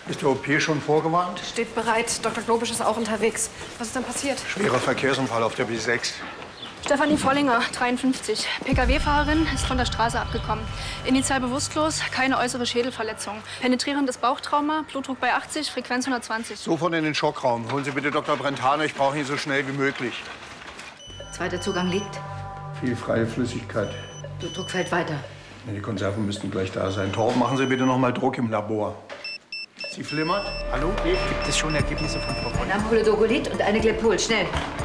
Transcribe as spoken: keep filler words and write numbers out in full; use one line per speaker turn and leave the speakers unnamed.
Ist der O P schon vorgewarnt?
Steht bereit. Doktor Globisch ist auch unterwegs. Was ist denn passiert?
Schwerer Verkehrsunfall auf der B sechs.
Stefanie Vollinger, dreiundfünfzig. Pkw-Fahrerin ist von der Straße abgekommen. Initial bewusstlos, keine äußere Schädelverletzung. Penetrierendes Bauchtrauma, Blutdruck bei achtzig, Frequenz hundertzwanzig.
Sofort in den Schockraum. Holen Sie bitte Doktor Brentano, ich brauche ihn so schnell wie möglich.
Zweiter Zugang liegt.
Viel freie Flüssigkeit.
Blutdruck fällt weiter.
Die Konserven müssten gleich da sein. Torben, machen Sie bitte noch mal Druck im Labor. Sie flimmert? Hallo?
Gibt es schon Ergebnisse von Frau Vollinger?
Ein Ampulle Dogolit und eine Glepol, schnell.